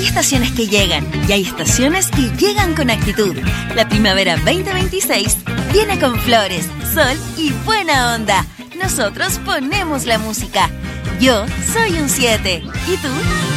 Hay estaciones que llegan y hay estaciones que llegan con actitud. La primavera 2026 viene con flores, sol y buena onda. Nosotros ponemos la música. Yo soy un 7. ¿Y tú?